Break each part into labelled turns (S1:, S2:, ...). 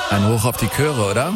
S1: Ein Hoch auf die Chöre, oder?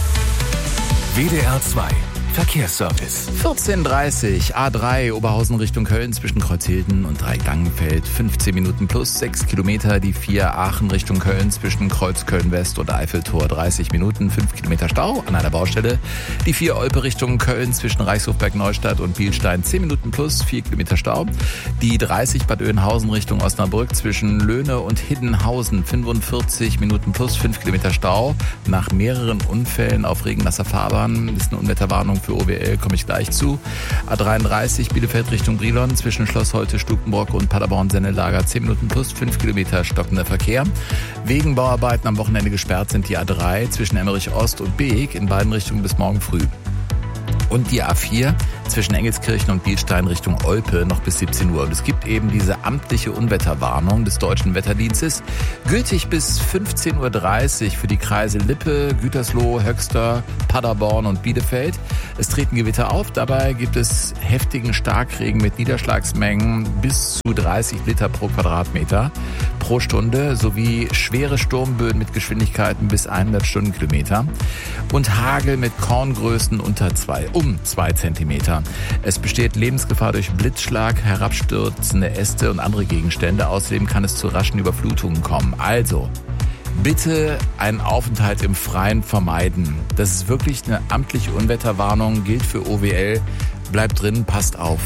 S2: WDR 2 Verkehrsservice.
S1: 14:30 A3 Oberhausen Richtung Köln zwischen Kreuzhilden und Dreigangenfeld. 15 Minuten plus 6 Kilometer. Die 4 Aachen Richtung Köln zwischen Kreuz Köln-West und Eiffeltor 30 Minuten. 5 Kilometer Stau an einer Baustelle. Die 4 Olpe Richtung Köln zwischen Reichshofberg-Neustadt und Bielstein 10 Minuten plus 4 Kilometer Stau. Die 30 Bad Oeynhausen Richtung Osnabrück zwischen Löhne und Hiddenhausen 45 Minuten plus 5 Kilometer Stau. Nach mehreren Unfällen auf regennasser Fahrbahn ist eine Unwetterwarnung für OWL, komme ich gleich zu. A33 Bielefeld Richtung Brilon zwischen Schloss Holte, Stukenbrock und Paderborn-Sennelager 10 Minuten plus 5 Kilometer stockender Verkehr. Wegen Bauarbeiten am Wochenende gesperrt sind die A3 zwischen Emmerich Ost und Beek in beiden Richtungen bis morgen früh. Und die A4 zwischen Engelskirchen und Bielstein Richtung Olpe noch bis 17 Uhr. Und es gibt eben diese amtliche Unwetterwarnung des Deutschen Wetterdienstes, gültig bis 15:30 Uhr für die Kreise Lippe, Gütersloh, Höxter, Paderborn und Bielefeld. Es treten Gewitter auf, dabei gibt es heftigen Starkregen mit Niederschlagsmengen bis zu 30 Liter pro Quadratmeter pro Stunde sowie schwere Sturmböen mit Geschwindigkeiten bis 100 Stundenkilometer und Hagel mit Korngrößen um 2 Zentimeter. Es besteht Lebensgefahr durch Blitzschlag, herabstürzende Äste und andere Gegenstände. Außerdem kann es zu raschen Überflutungen kommen. Also, bitte einen Aufenthalt im Freien vermeiden. Das ist wirklich eine amtliche Unwetterwarnung, gilt für OWL. Bleibt drin, passt auf.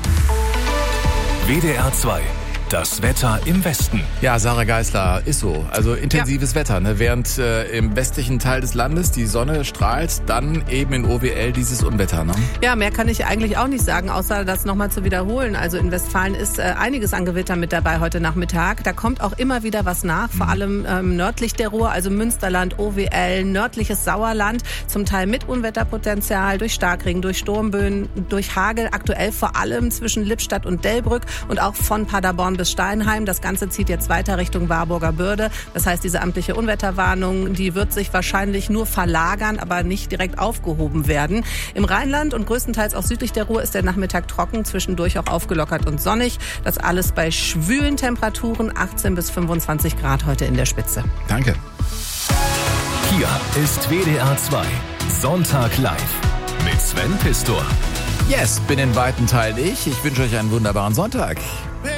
S2: WDR 2. Das Wetter im Westen.
S1: Ja, Sarah Geisler, ist so. Also intensives Wetter, ne? Während im westlichen Teil des Landes die Sonne strahlt, dann eben in OWL dieses Unwetter. Ne?
S3: Ja, mehr kann ich eigentlich auch nicht sagen, außer das nochmal zu wiederholen. Also in Westfalen ist einiges an Gewitter mit dabei heute Nachmittag. Da kommt auch immer wieder was nach, vor allem nördlich der Ruhr, also Münsterland, OWL, nördliches Sauerland, zum Teil mit Unwetterpotenzial, durch Starkregen, durch Sturmböen, durch Hagel, aktuell vor allem zwischen Lippstadt und Delbrück und auch von Paderborn bis Steinheim. Das Ganze zieht jetzt weiter Richtung Warburger Bürde. Das heißt, diese amtliche Unwetterwarnung, die wird sich wahrscheinlich nur verlagern, aber nicht direkt aufgehoben werden. Im Rheinland und größtenteils auch südlich der Ruhr ist der Nachmittag trocken, zwischendurch auch aufgelockert und sonnig. Das alles bei schwülen Temperaturen, 18 bis 25 Grad heute in der Spitze.
S1: Danke.
S2: Hier ist WDR 2 Sonntag live mit Sven Pistor.
S1: Yes, bin in weiten Teilen ich. Ich wünsche euch einen wunderbaren Sonntag.